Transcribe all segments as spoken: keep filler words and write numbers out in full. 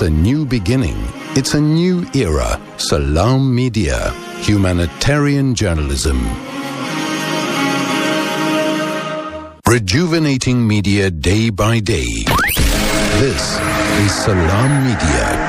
It's a new beginning. It's a new era. Salam Media. Humanitarian journalism. Rejuvenating media day by day. This is Salam Media.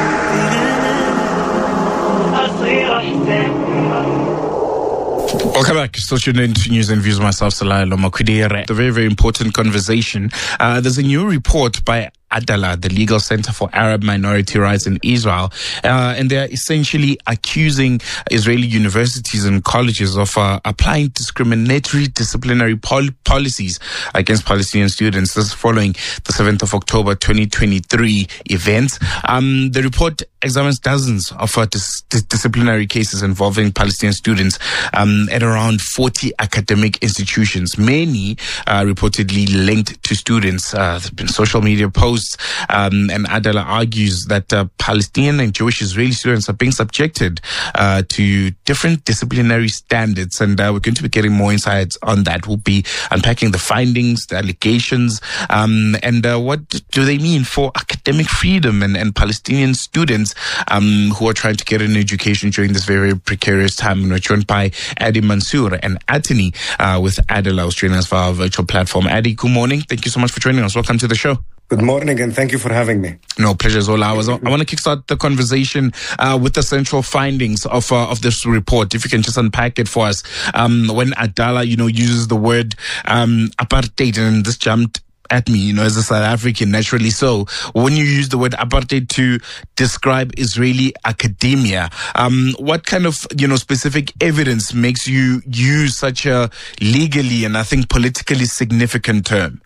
Welcome back. Still tuning in to News and Views. Myself, Salah Lomakudere. The very, very important conversation. Uh, there's a new report by Adalah, the Legal Center for Arab Minority Rights in Israel, uh, and they're essentially accusing Israeli universities and colleges of uh, applying discriminatory disciplinary pol- policies against Palestinian students. This is following the seventh of October twenty twenty-three event. Um, the report examines dozens of uh, dis- dis- disciplinary cases involving Palestinian students um, at around forty academic institutions, many uh, reportedly linked to students. Uh, there have been social media posts. Um, and Adalah argues that uh, Palestinian and Jewish Israeli students are being subjected uh, to different disciplinary standards. And uh, we're going to be getting more insights on that. We'll be unpacking the findings, the allegations, um, and uh, what do they mean for academic freedom and, and Palestinian students um, who are trying to get an education during this very, very precarious time. And we're joined by Adi Mansour and Atini uh, with Adalah, who's joining us via our virtual platform. Adi, good morning. Thank you so much for joining us. Welcome to the show. Good morning, and thank you for having me. No, pleasure is all ours. I want to kickstart the conversation uh, with the central findings of uh, of this report. If you can just unpack it for us. Um, when Adalah, you know, uses the word um, apartheid, and this jumped at me, you know, as a South African, naturally so. When you use the word apartheid to describe Israeli academia, um, what kind of, you know, specific evidence makes you use such a legally and I think politically significant term?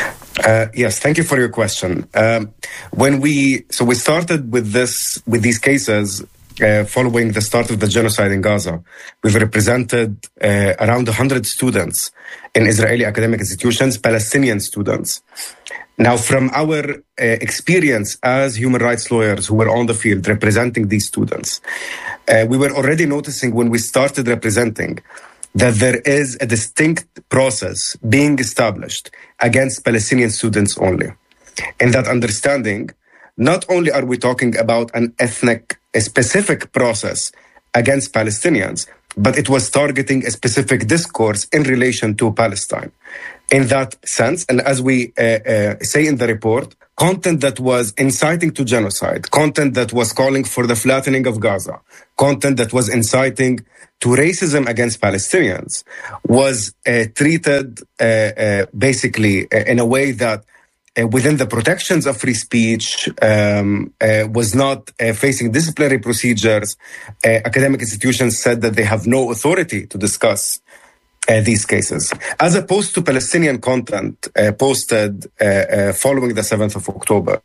Uh, yes, thank you for your question. Um, when we so we started with this with these cases uh, following the start of the genocide in Gaza. We've represented uh, around one hundred students in Israeli academic institutions, Palestinian students. Now, from our uh, experience as human rights lawyers who were on the field representing these students, uh, we were already noticing when we started representing that there is a distinct process being established against Palestinian students only. In that understanding, not only are we talking about an ethnic, a specific process against Palestinians, but it was targeting a specific discourse in relation to Palestine. In that sense, and as we uh, uh, say in the report, content that was inciting to genocide, content that was calling for the flattening of Gaza, content that was inciting to racism against Palestinians was uh, treated uh, uh, basically uh, in a way that uh, within the protections of free speech um, uh, was not uh, facing disciplinary procedures. Uh, academic institutions said that they have no authority to discuss uh, these cases, as opposed to Palestinian content uh, posted uh, uh, following the seventh of October,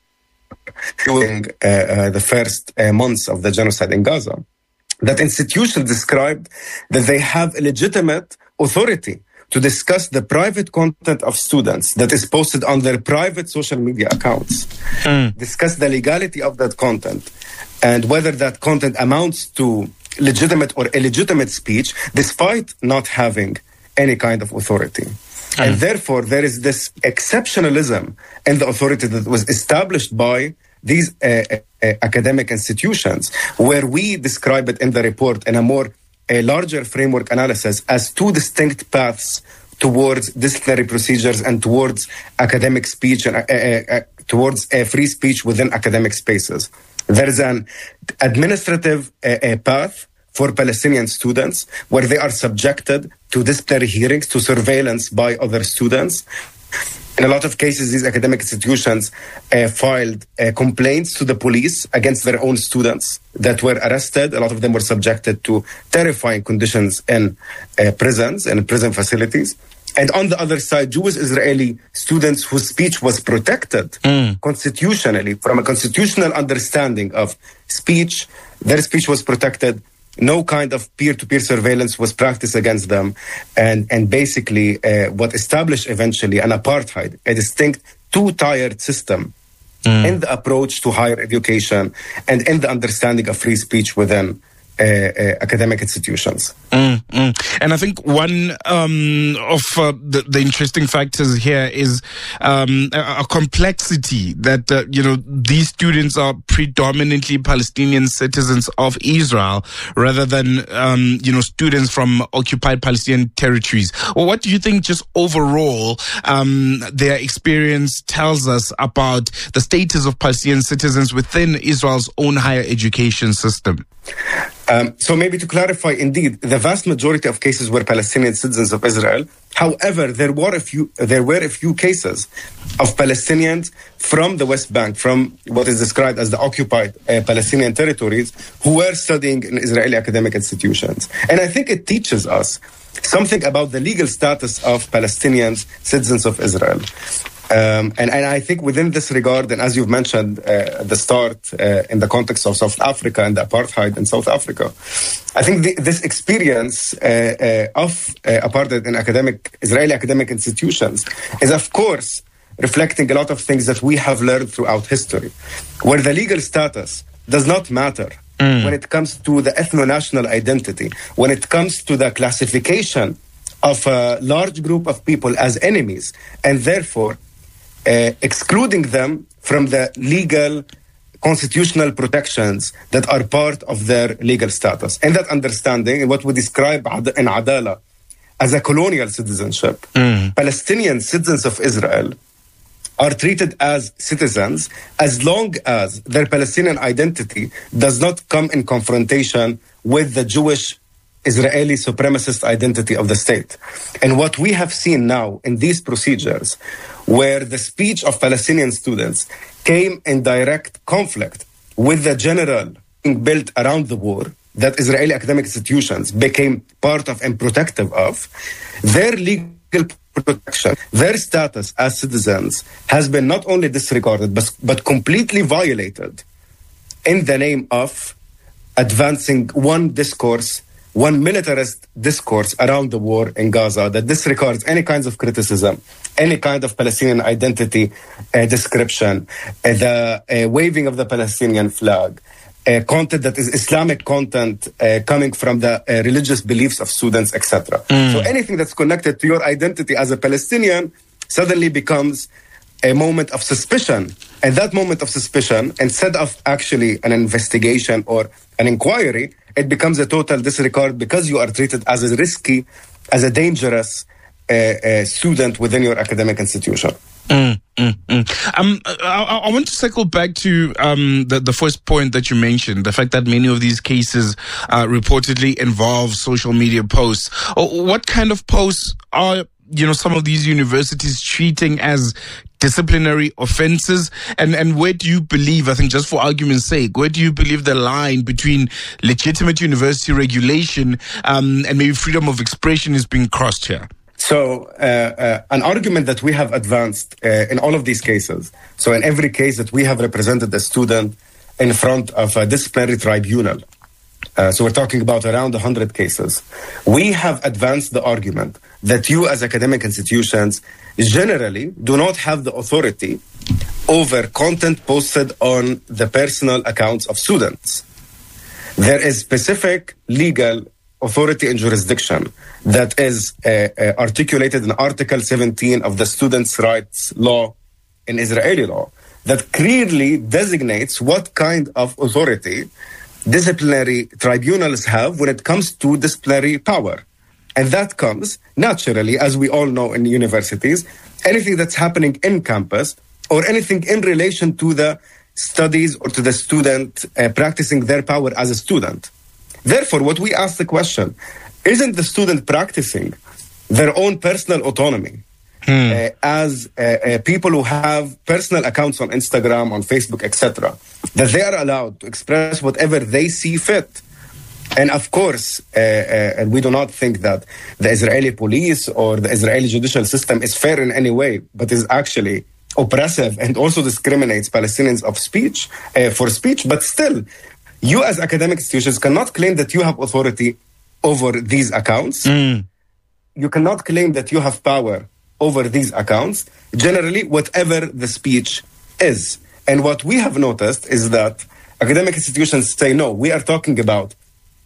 during uh, uh, the first uh, months of the genocide in Gaza. That institutions described that they have a legitimate authority to discuss the private content of students that is posted on their private social media accounts, mm. discuss the legality of that content, and whether that content amounts to legitimate or illegitimate speech, despite not having any kind of authority. Mm. And therefore, there is this exceptionalism in the authority that was established by these uh, uh, academic institutions, where we describe it in the report in a more a larger framework analysis as two distinct paths towards disciplinary procedures and towards academic speech and uh, uh, uh, towards uh, free speech within academic spaces. There is an administrative uh, uh, path for Palestinian students where they are subjected to disciplinary hearings, to surveillance by other students. In a lot of cases, these academic institutions uh, filed uh, complaints to the police against their own students that were arrested. A lot of them were subjected to terrifying conditions in uh, prisons and prison facilities. And on the other side, Jewish Israeli students whose speech was protected mm. constitutionally, from a constitutional understanding of speech, their speech was protected. No kind of peer-to-peer surveillance was practiced against them. And, and basically uh, what established eventually an apartheid, a distinct two-tiered system mm. in the approach to higher education and in the understanding of free speech within uh, uh, academic institutions. Mm, mm. And I think one um, of uh, the, the interesting factors here is um, a, a complexity that, uh, you know, these students are predominantly Palestinian citizens of Israel rather than, um, you know, students from occupied Palestinian territories. Well, what do you think just overall um, their experience tells us about the status of Palestinian citizens within Israel's own higher education system? Um, so maybe to clarify, indeed, the vast majority of cases were Palestinian citizens of Israel. However, there were a few there were a few cases of Palestinians from the West Bank, from what is described as the occupied uh, Palestinian territories, who were studying in Israeli academic institutions. And I think it teaches us something about the legal status of Palestinians, citizens of Israel. Um, and, and I think within this regard, and as you've mentioned uh, at the start, uh, in the context of South Africa and the apartheid in South Africa, I think the, this experience uh, uh, of uh, apartheid in academic Israeli academic institutions is, of course, reflecting a lot of things that we have learned throughout history, where the legal status does not matter mm. when it comes to the ethno-national identity, when it comes to the classification of a large group of people as enemies, and therefore Uh, excluding them from the legal constitutional protections that are part of their legal status. And that understanding, and what we describe in Adala as a colonial citizenship, mm. Palestinian citizens of Israel are treated as citizens as long as their Palestinian identity does not come in confrontation with the Jewish Israeli supremacist identity of the state. And what we have seen now in these procedures, where the speech of Palestinian students came in direct conflict with the general built around the war that Israeli academic institutions became part of and protective of, their legal protection, their status as citizens has been not only disregarded, but, but completely violated in the name of advancing one discourse, one militarist discourse around the war in Gaza that disregards any kinds of criticism, any kind of Palestinian identity uh, description, uh, the uh, waving of the Palestinian flag, uh, content that is Islamic content uh, coming from the uh, religious beliefs of students, et cetera. Mm. So anything that's connected to your identity as a Palestinian suddenly becomes a moment of suspicion. And that moment of suspicion, instead of actually an investigation or an inquiry, it becomes a total disregard because you are treated as a risky, as a dangerous uh, uh, student within your academic institution. Mm, mm, mm. Um, I, I want to circle back to um, the, the first point that you mentioned, the fact that many of these cases uh, reportedly involve social media posts. What kind of posts are, you know, some of these universities treating as disciplinary offenses? And, and where do you believe, I think just for argument's sake, where do you believe the line between legitimate university regulation um, and maybe freedom of expression is being crossed here? So uh, uh, an argument that we have advanced uh, in all of these cases, so in every case that we have represented a student in front of a disciplinary tribunal, uh, so we're talking about around one hundred cases, we have advanced the argument that you as academic institutions generally do not have the authority over content posted on the personal accounts of students. There is specific legal authority and jurisdiction that is uh, uh, articulated in Article seventeen of the Students' Rights Law in Israeli law that clearly designates what kind of authority disciplinary tribunals have when it comes to disciplinary power. And that comes naturally, as we all know in universities, anything that's happening in campus or anything in relation to the studies or to the student uh, practicing their power as a student. Therefore, what we ask the question, isn't the student practicing their own personal autonomy hmm. uh, as uh, uh, people who have personal accounts on Instagram, on Facebook, et cetera, that they are allowed to express whatever they see fit? And of course, uh, uh, and we do not think that the Israeli police or the Israeli judicial system is fair in any way, but is actually oppressive and also discriminates Palestinians of speech uh, for speech. But still, you as academic institutions cannot claim that you have authority over these accounts. Mm. You cannot claim that you have power over these accounts. Generally, whatever the speech is. And what we have noticed is that academic institutions say, no, we are talking about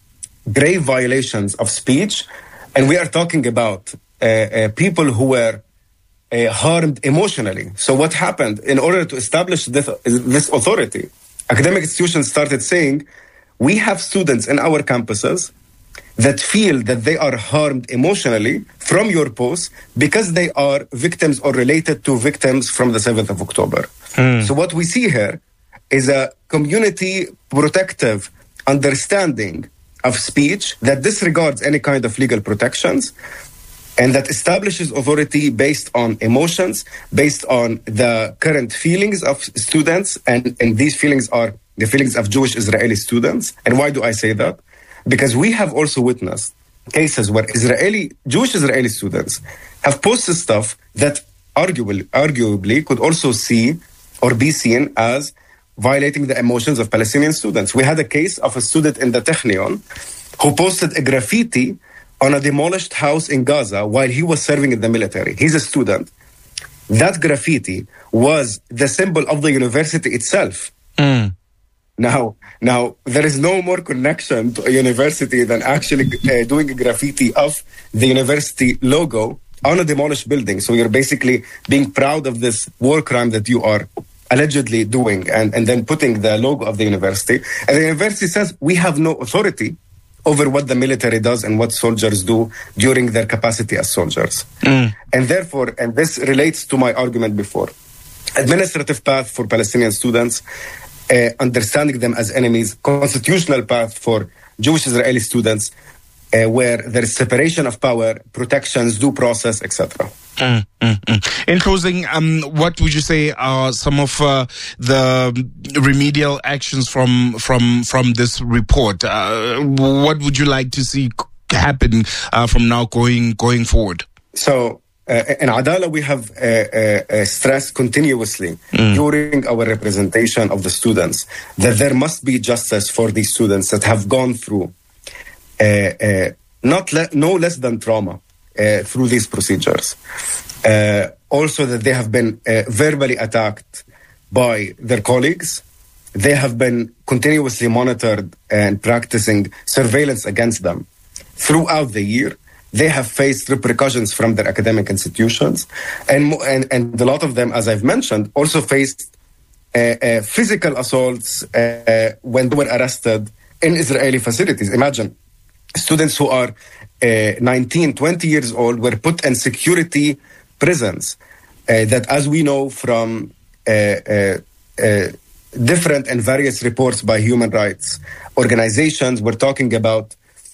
grave violations of speech, and we are talking about uh, uh, people who were uh, harmed emotionally. So what happened? In order to establish this, this authority, academic institutions started saying, we have students in our campuses that feel that they are harmed emotionally from your posts because they are victims or related to victims from the seventh of October. Mm. So what we see here is a community protective understanding of speech that disregards any kind of legal protections and that establishes authority based on emotions, based on the current feelings of students, and, and these feelings are the feelings of Jewish Israeli students. And why do I say that? Because we have also witnessed cases where Israeli, Jewish Israeli students have posted stuff that arguably, arguably could also see or be seen as violating the emotions of Palestinian students. We had a case of a student in the Technion who posted a graffiti on a demolished house in Gaza while he was serving in the military. He's a student. That graffiti was the symbol of the university itself. Mm. Now, now there is no more connection to a university than actually uh, doing a graffiti of the university logo on a demolished building. So you're basically being proud of this war crime that you are allegedly doing, and, and then putting the logo of the university. And the university says, we have no authority over what the military does and what soldiers do during their capacity as soldiers. Mm. And therefore, and this relates to my argument before, administrative path for Palestinian students, uh, understanding them as enemies, constitutional path for Jewish Israeli students, uh, where there is separation of power, protections, due process, et cetera. Mm, mm, mm. In closing, um, what would you say are some of uh, the remedial actions from from from this report? Uh, what would you like to see happen uh, from now going going forward? So, uh, in Adala, we have uh, uh, stressed continuously mm. during our representation of the students that there must be justice for these students that have gone through uh, uh, not le- no less than trauma. Uh, through these procedures. Uh, also that they have been uh, verbally attacked by their colleagues. They have been continuously monitored and practicing surveillance against them. Throughout the year, they have faced repercussions from their academic institutions. And, and, and a lot of them, as I've mentioned, also faced uh, uh, physical assaults uh, when they were arrested in Israeli facilities. Imagine students who are uh, nineteen, twenty years old were put in security prisons uh, that, as we know from uh, uh, uh, different and various reports by human rights organizations, we're talking about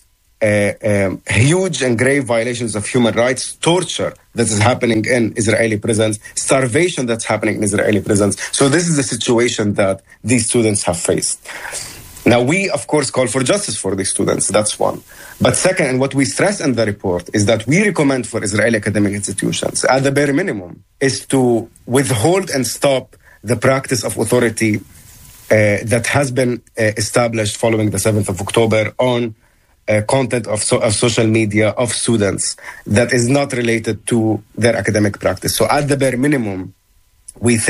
uh, um, huge and grave violations of human rights, torture that is happening in Israeli prisons, starvation that's happening in Israeli prisons. So this is the situation that these students have faced. Now, we, of course, call for justice for these students. That's one. But second, and what we stress in the report, is that we recommend for Israeli academic institutions, at the bare minimum, is to withhold and stop the practice of authority uh, that has been uh, established following the seventh of October on uh, content of, so- of social media of students that is not related to their academic practice. So at the bare minimum, we think